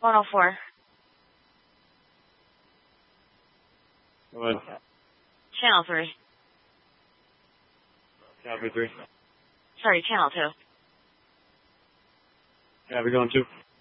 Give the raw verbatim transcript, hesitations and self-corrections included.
one oh four. Go ahead. Channel three. Copy three. Sorry, channel two. Copy going two.